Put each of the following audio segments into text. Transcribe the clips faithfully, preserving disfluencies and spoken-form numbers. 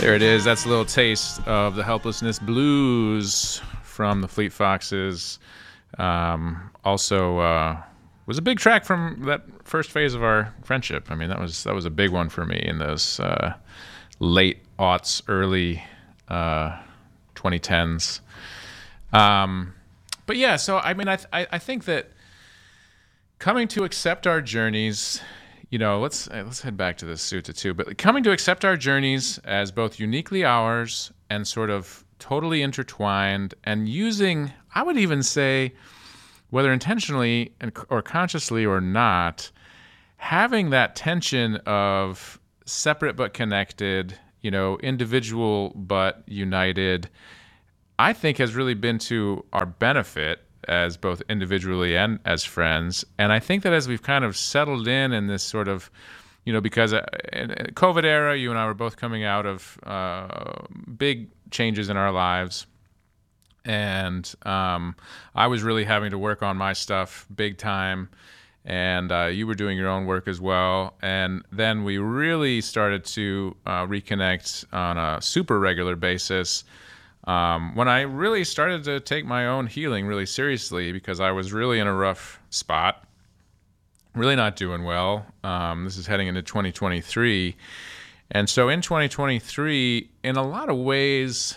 There it is. That's a little taste of the Helplessness Blues from the Fleet Foxes. Um, also, uh, was a big track from that first phase of our friendship. I mean, that was that was a big one for me in those uh, late aughts, early uh, twenty tens. Um, but yeah, so I mean, I, th- I I think that coming to accept our journeys. You know, let's let's head back to the sutta too. But coming to accept our journeys as both uniquely ours and sort of totally intertwined, and using, I would even say, whether intentionally and, or consciously or not, having that tension of separate but connected, you know, individual but united, I think has really been to our benefit as both individually and as friends. And I think that as we've kind of settled in in this sort of, you know, because uh, in COVID era, you and I were both coming out of uh, big changes in our lives. And um, I was really having to work on my stuff big time. And uh, you were doing your own work as well. And then we really started to uh, reconnect on a super regular basis. Um, when I really started to take my own healing really seriously, because I was really in a rough spot, really not doing well. Um, this is heading into twenty twenty-three. And so in twenty twenty-three, in a lot of ways,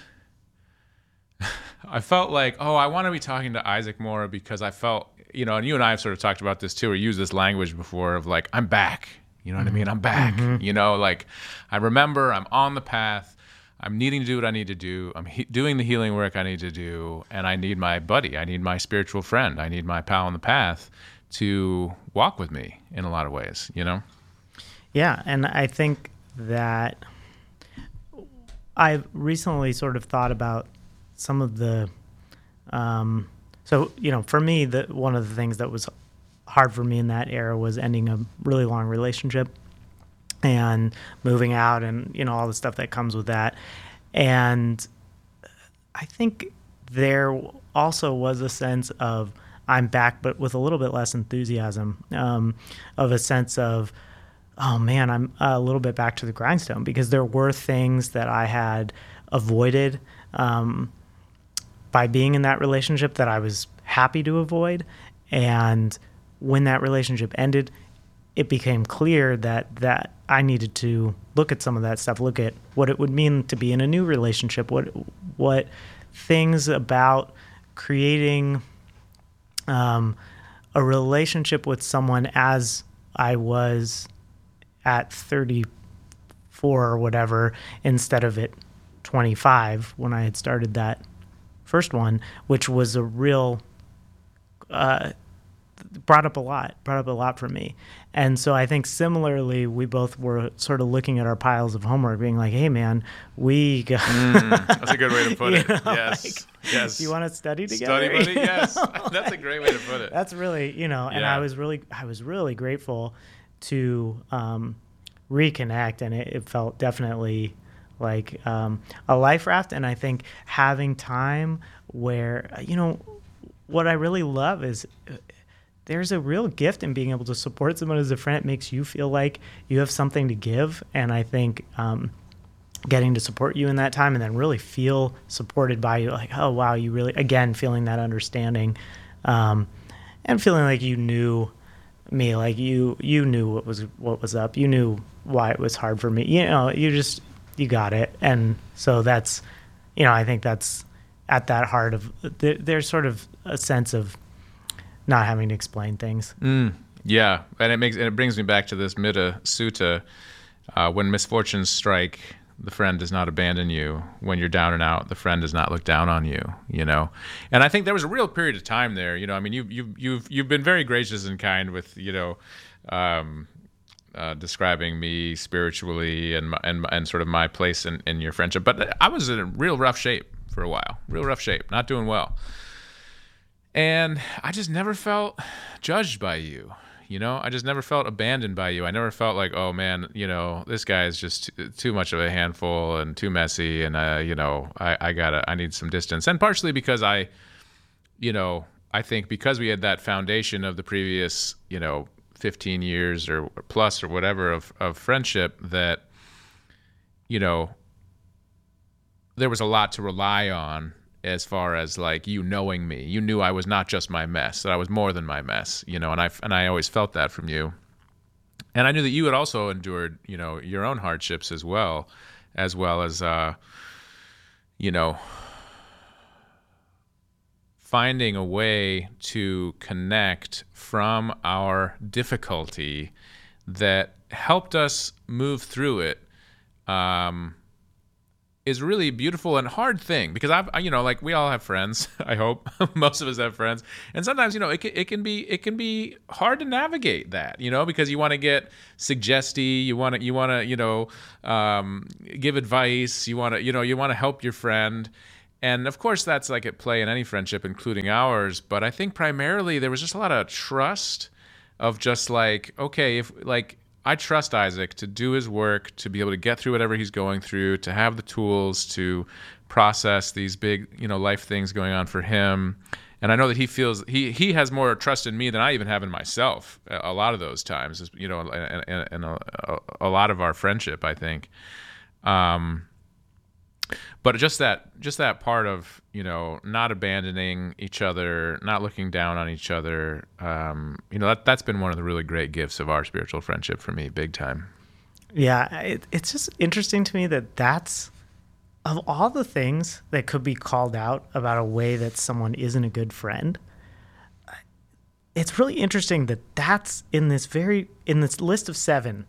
I felt like, oh, I want to be talking to Isaac more, because I felt, you know, and you and I have sort of talked about this too, or used this language before of like, I'm back. You know what mm-hmm. I mean? I'm back. Mm-hmm. You know, like I remember I'm on the path. I'm needing to do what I need to do. I'm he- doing the healing work I need to do. And I need my buddy. I need my spiritual friend. I need my pal on the path to walk with me in a lot of ways, you know? Yeah. And I think that I've recently sort of thought about some of the, um, so, you know, for me, the, one of the things that was hard for me in that era was ending a really long relationship and moving out and, you know, all the stuff that comes with that. And I think there also was a sense of I'm back, but with a little bit less enthusiasm, um, of a sense of, oh man, I'm a little bit back to the grindstone, because there were things that I had avoided um, by being in that relationship that I was happy to avoid. And when that relationship ended, it became clear that, that I needed to look at some of that stuff, look at what it would mean to be in a new relationship, what what things about creating um, a relationship with someone as I was at thirty-four or whatever, instead of at twenty-five when I had started that first one, which was a real... Uh, brought up a lot, brought up a lot for me. And so I think similarly, we both were sort of looking at our piles of homework being like, hey man, we got... mm, that's a good way to put it. know, yes. Like, yes. Do you want to study together? Study buddy? Yes. That's a great way to put it. That's really, you know, and yeah. I was really, I was really grateful to um, reconnect, and it, it felt definitely like um, a life raft. And I think having time where, you know, what I really love is there's a real gift in being able to support someone as a friend. It makes you feel like you have something to give. And I think um, getting to support you in that time and then really feel supported by you, like, oh, wow, you really, again, feeling that understanding um, and feeling like you knew me, like you you knew what was what was up. You knew why it was hard for me. You know, you just, you got it. And so that's, you know, I think that's at that heart of, there, there's sort of a sense of not having to explain things. Mm, yeah, and it makes and it brings me back to this Mitta Sutta. Uh, when misfortunes strike, the friend does not abandon you. When you're down and out, the friend does not look down on you. You know, and I think there was a real period of time there. You know, I mean, you you you've you've been very gracious and kind with, you know, um, uh, describing me spiritually and my, and and sort of my place in, in your friendship. But I was in a real rough shape for a while, real rough shape, not doing well. And I just never felt judged by you, you know? I just never felt abandoned by you. I never felt like, oh man, you know, this guy is just too, too much of a handful and too messy, and uh, you know, I, I gotta, I need some distance. And partially because I, you know, I think because we had that foundation of the previous, you know, fifteen years or plus or whatever of, of friendship, that, you know, there was a lot to rely on as far as like you knowing me. You knew I was not just my mess, that I was more than my mess, you know, and I and I always felt that from you. And I knew that you had also endured, you know, your own hardships as well, as well as, uh, you know, finding a way to connect from our difficulty that helped us move through it. Um, is really beautiful and hard thing, because I've, you know, like we all have friends, I hope most of us have friends. And sometimes, you know, it can, it can be, it can be hard to navigate that, you know, because you want to get suggesty, you want to, you want to, you know, um, give advice, you want to, you know, you want to help your friend. And of course that's like at play in any friendship, including ours. But I think primarily there was just a lot of trust of just like, okay, if like, I trust Isaac to do his work, to be able to get through whatever he's going through, to have the tools to process these big, you know, life things going on for him. And I know that he feels he he has more trust in me than I even have in myself. A lot of those times, you know, and, and, and a, a lot of our friendship, I think. Um, but just that, just that part of, you know, not abandoning each other, not looking down on each other. Um, you know, that, that's been one of the really great gifts of our spiritual friendship for me, big time. Yeah. It, it's just interesting to me that that's, of all the things that could be called out about a way that someone isn't a good friend, it's really interesting that that's in this very, in this list of seven,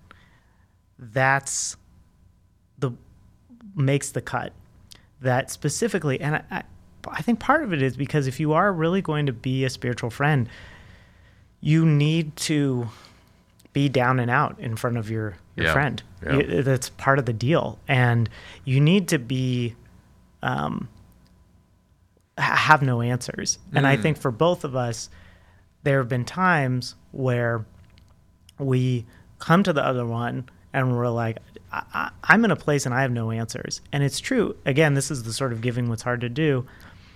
that's the, makes the cut. That specifically, and I, I, I think part of it is because if you are really going to be a spiritual friend, you need to be down and out in front of your, your yeah. friend. Yeah. You, that's part of the deal. And you need to be, um, ha- have no answers. Mm. And I think for both of us, there have been times where we come to the other one and we're like, I, I'm in a place and I have no answers. And it's true. Again, this is the sort of giving what's hard to do.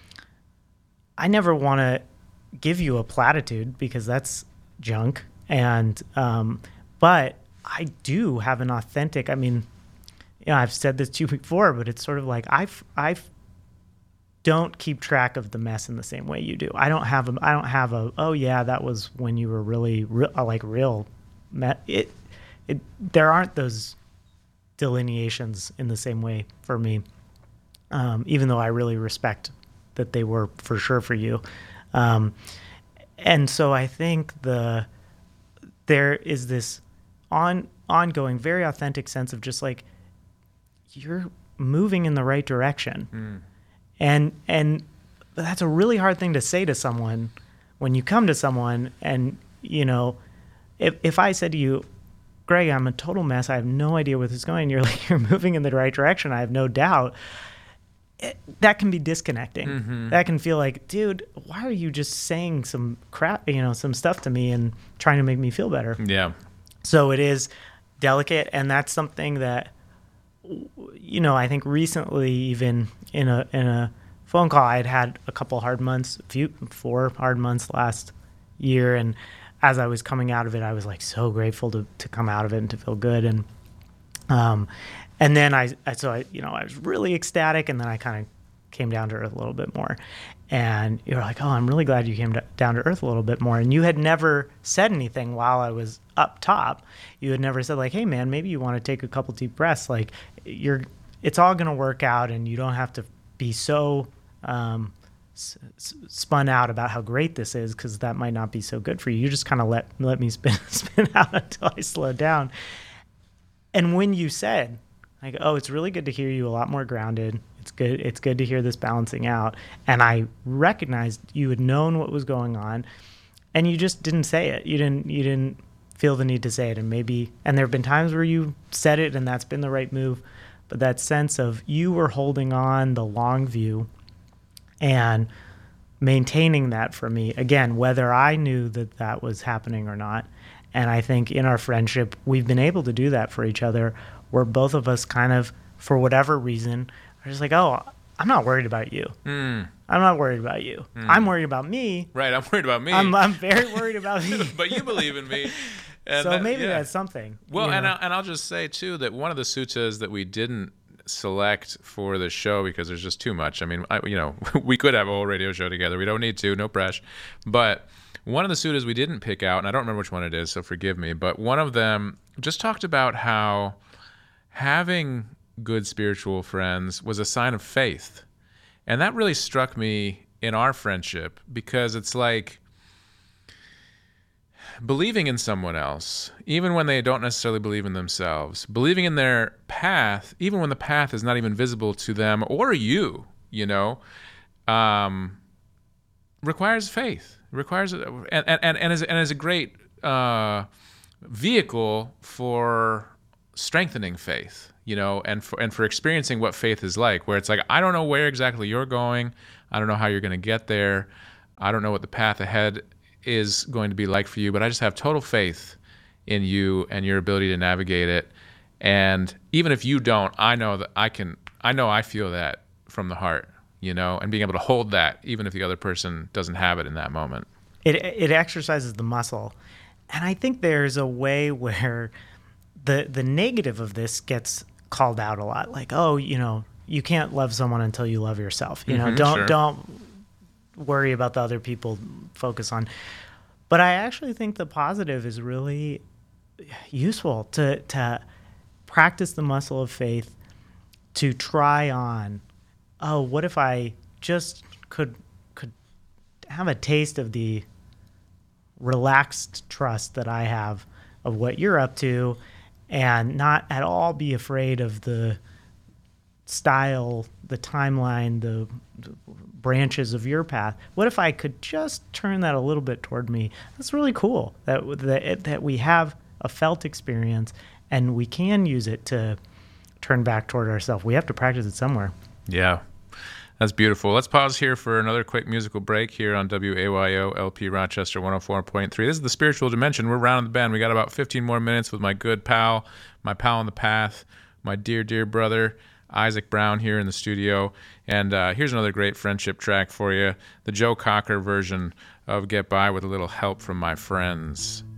I never want to give you a platitude because that's junk. And, um, but I do have an authentic, I mean, you know, I've said this to you before, but it's sort of like, I I don't keep track of the mess in the same way you do. I don't have a, I don't have a, oh yeah, that was when you were really re- like real, me- it, it, there aren't those delineations in the same way for me, um, even though I really respect that they were for sure for you. Um, and so I think the there is this on ongoing, very authentic sense of just like, you're moving in the right direction. Mm. And and that's a really hard thing to say to someone when you come to someone and, you know, if if I said to you, Greg, I'm a total mess. I have no idea where this is going. You're like, you're moving in the right direction. I have no doubt. It, that can be disconnecting. Mm-hmm. That can feel like, dude, why are you just saying some crap, you know, some stuff to me and trying to make me feel better? Yeah. So it is delicate. And that's something that, you know, I think recently, even in a, in a phone call, I had had a couple hard months, a few, four hard months last year. And as I was coming out of it, I was like so grateful to, to come out of it and to feel good. And, um, and then I, I, so I, you know, I was really ecstatic, and then I kind of came down to earth a little bit more. And you're like, oh, I'm really glad you came to, down to earth a little bit more. And you had never said anything while I was up top. You had never said like, hey man, maybe you want to take a couple deep breaths. Like you're, it's all going to work out, and you don't have to be so, um, spun out about how great this is, because that might not be so good for you. You just kind of let let me spin spin out until I slow down. And when you said, like, oh, it's really good to hear you a lot more grounded. It's good. It's good to hear this balancing out. And I recognized you had known what was going on, and you just didn't say it. You didn't. You didn't feel the need to say it. And maybe, and there have been times where you said it, and that's been the right move. But that sense of you were holding on the long view and maintaining that for me, again, whether I knew that that was happening or not. And I think in our friendship, we've been able to do that for each other, where both of us kind of, for whatever reason, are just like, oh, I'm not worried about you. Mm. I'm not worried about you. Mm. I'm worried about me. Right, I'm worried about me. I'm, I'm very worried about me. But you believe in me. And so that, maybe yeah. that's something. Well, you know? and, I, and I'll just say, too, that one of the suttas that we didn't select for the show because there's just too much. I mean, I, you know, we could have a whole radio show together. We don't need to, no pressure. But one of the suttas we didn't pick out, and I don't remember which one it is, so forgive me, but one of them just talked about how having good spiritual friends was a sign of faith. And that really struck me in our friendship, because it's like believing in someone else, even when they don't necessarily believe in themselves, believing in their path, even when the path is not even visible to them or you, you know, um, requires faith, requires, and, and, and, is, and is a great uh, vehicle for strengthening faith, you know, and for, and for experiencing what faith is like, where it's like, I don't know where exactly you're going. I don't know how you're going to get there. I don't know what the path ahead is going to be like for you, but I just have total faith in you and your ability to navigate it. And even if you don't, I know that I can, I know I feel that from the heart, you know, and being able to hold that, even if the other person doesn't have it in that moment. It, it exercises the muscle. And I think there's a way where the, the negative of this gets called out a lot. Like, oh, you know, you can't love someone until you love yourself. You know, Mm-hmm, don't, sure. don't worry about the other people, focus on. But I actually think the positive is really useful to to practice the muscle of faith, to try on, oh, what if I just could could have a taste of the relaxed trust that I have of what you're up to, and not at all be afraid of the style, the timeline, the branches of your path. What if I could just turn that a little bit toward me? That's really cool that that, that we have a felt experience and we can use it to turn back toward ourselves. We have to practice it somewhere. Yeah, that's beautiful. Let's pause here for another quick musical break here on W A Y O L P Rochester one oh four point three. This is The Spiritual Dimension. We're rounding the bend. We got about fifteen more minutes with my good pal, my pal on the path, my dear, dear brother, Isaac Brown, here in the studio. And uh, here's another great friendship track for you, the Joe Cocker version of Get By with a Little Help from My Friends.